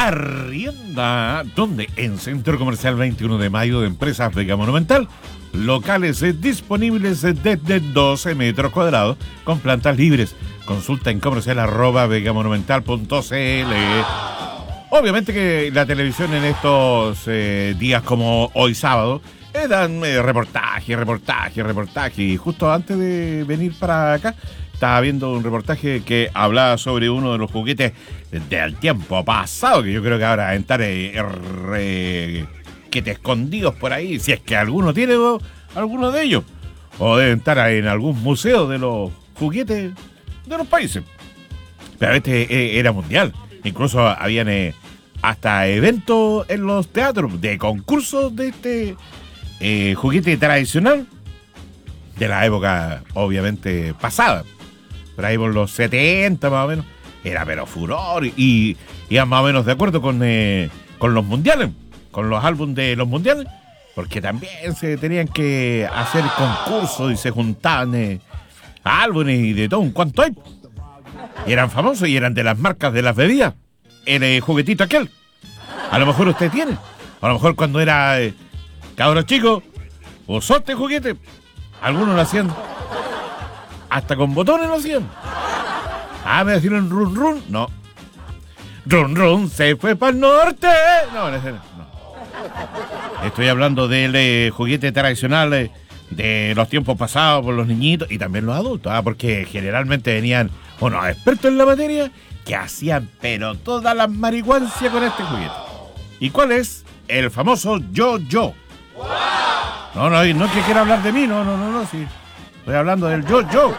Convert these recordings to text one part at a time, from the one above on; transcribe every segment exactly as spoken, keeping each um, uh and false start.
Arrienda, donde en Centro Comercial veintiuno de Mayo de Empresas Vega Monumental, locales eh, disponibles eh, desde doce metros cuadrados con plantas libres. Consulta en comercial arroba vegamonumental punto cl. Obviamente que la televisión en estos eh, días como hoy sábado eh, dan eh, reportaje, reportaje, reportaje. Y justo antes de venir para acá estaba viendo un reportaje que hablaba sobre uno de los juguetes del tiempo pasado, que yo creo que ahora deben estar eh, re, que te escondidos por ahí, si es que alguno tiene o, alguno de ellos, o deben estar en algún museo de los juguetes de los países. Pero este eh, era mundial, incluso habían eh, hasta eventos en los teatros de concursos de este eh, juguete tradicional de la época obviamente pasada. Por ahí por los setenta más o menos, era pero furor y iban más o menos de acuerdo con, eh, con los mundiales, con los álbumes de los mundiales, porque también se tenían que hacer concursos y se juntaban eh, álbumes y de todo un cuanto hay. Y eran famosos y eran de las marcas de las bebidas, el eh, juguetito aquel. A lo mejor usted tiene, a lo mejor cuando era eh, cabro chico, usó este juguete, algunos lo hacían. Hasta con botones lo hacían. Ah, me decían run run. No. Run run se fue para el norte. No, no, no. Estoy hablando del eh, juguete tradicional eh, de los tiempos pasados por los niñitos y también los adultos. Ah, porque generalmente venían unos expertos en la materia que hacían pero todas las marihuancias con este juguete. ¿Y cuál es? El famoso yo-yo. No, no, no es que quiera hablar de mí. No, no, no, no, sí. Estoy hablando del yo-yo,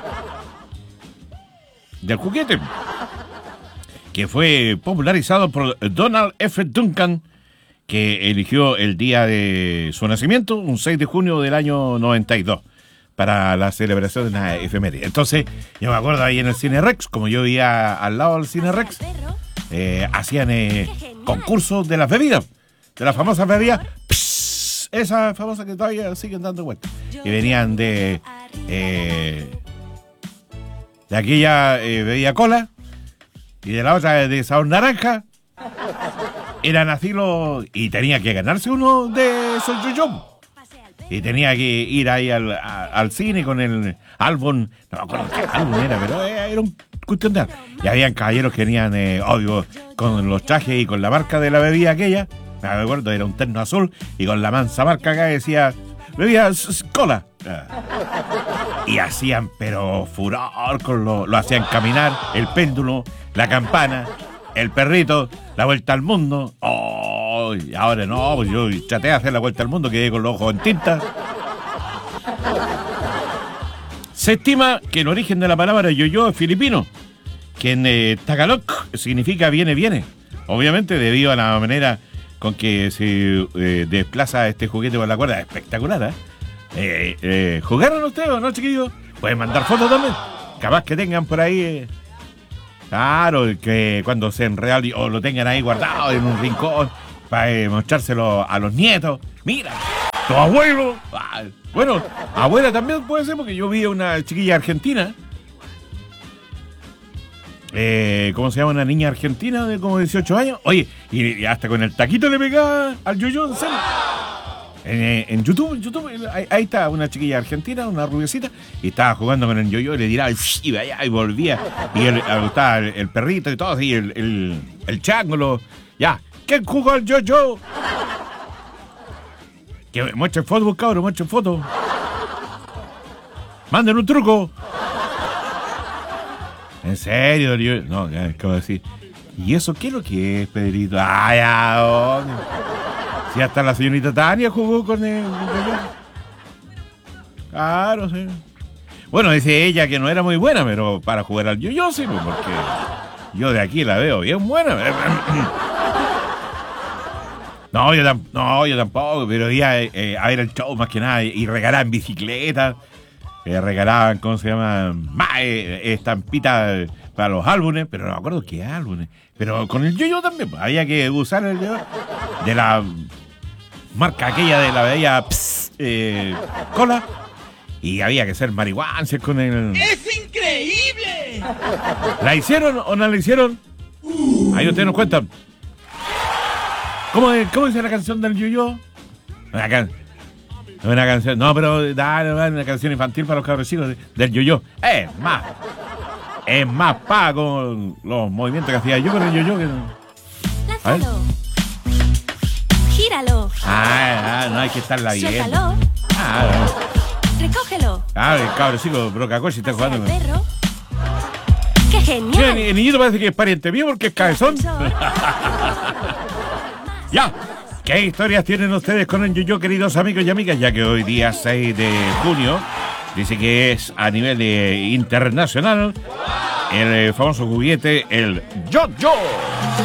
del juguete, que fue popularizado por Donald F. Duncan, que eligió el día de su nacimiento, un seis de junio del año noventa y dos, para la celebración de la efeméride. Entonces, yo me acuerdo ahí en el Cine Rex, como yo vivía al lado del Cine Rex, eh, hacían eh, concursos de las bebidas, de las famosas bebidas, pss, esas famosas que todavía siguen dando vueltas, y venían de... Eh, de aquella eh, bebía cola y de la otra de sabor naranja. Eran así los... Y tenía que ganarse uno de esos yo-yo. Y tenía que ir ahí al, a, al cine con el álbum. No me acuerdo qué álbum era, pero era un cuestión de álbum. Y habían caballeros que venían, eh, obvio, con los trajes y con la marca de la bebida aquella. Me acuerdo, era un terno azul y con la mansa marca acá decía bebida cola. Y hacían pero furor con lo, lo hacían caminar, el péndulo, la campana, el perrito, la vuelta al mundo. Oh, y ahora no, pues yo traté de hacer la vuelta al mundo, quedé con los ojos en tinta. Se estima que el origen de la palabra yo-yo es filipino, que en eh, Tagalog significa viene, viene. Obviamente debido a la manera con que se eh, desplaza este juguete por la cuerda, espectacular, ¿eh? Eh, eh, ¿Jugaron ustedes o no, chiquillos? Pueden mandar fotos también. Capaz que tengan por ahí. Eh, claro, que cuando sean real o lo tengan ahí guardado en un rincón para eh, mostrárselo a los nietos. Mira, tu abuelo. Ah, bueno, abuela también puede ser, porque yo vi a una chiquilla argentina. Eh, ¿Cómo se llama? Una niña argentina de como dieciocho años. Oye, y, y hasta con el taquito le pegaba al yo-yo, en serio. En, en YouTube, en YouTube ahí, ahí está una chiquilla argentina, una rubiecita, y estaba jugando con el yo-yo y le tiraba y, y, y volvía. Y él, estaba el, el perrito y todo así, el, el, el chango, ya. ¿Quién jugó al yo-yo? Que muestren fotos, cabrón, muestren fotos. Manden un truco. ¿En serio? Yo, no, ¿cómo decir? ¿Y eso qué es lo que es, Pedrito? ¡Ay, ¿a dónde? Si hasta la señorita Tania jugó con él. Claro, sí. Bueno, dice ella que no era muy buena, pero para jugar al yo-yo sí, porque yo de aquí la veo bien buena. No, yo, tam- no, yo tampoco, pero iba eh, a ver el show más que nada y regalaban bicicletas, eh, regalaban, ¿cómo se llama? Más eh, estampitas para los álbumes, pero no me acuerdo qué álbumes. Pero con el yo-yo también, pues, había que usar el yo-yo de la marca aquella de la bebida pss, eh, cola, y había que ser marihuanas con el... ¡Es increíble! ¿La hicieron o no la hicieron? Ahí ustedes nos cuentan. ¿Cómo, es, ¿Cómo dice la canción del yo-yo? Una, can, una canción. No, pero dale, una canción infantil para los cabros chicos de, del yo-yo. Es más. Es más pago con los movimientos que hacía yo con el yo-yo. Que... Lánzalo. Gíralo. Ah, ah, no hay que estarla bien. Suéltalo. Ah, ah. Recógelo. Ah, el cabro chico, brocacoche está jugando. El perro. ¡Qué genial! Sí, el niñito parece que es pariente mío porque es cabezón. Ya. ¿Qué historias tienen ustedes con el yo-yo, queridos amigos y amigas? Ya que hoy día seis de junio dice que es a nivel eh, internacional el eh, famoso juguete, el yo-yo.